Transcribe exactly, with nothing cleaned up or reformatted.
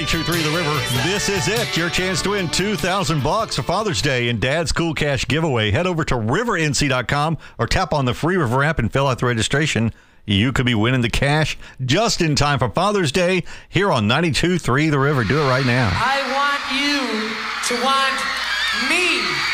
ninety-two point three The River. This is it. Your chance to win two thousand bucks for Father's Day and Dad's Cool Cash giveaway. Head over to river n c dot com or tap on the free River app and fill out the registration. You could be winning the cash just in time for Father's Day here on ninety-two point three The River. Do it right now. I want you to want me.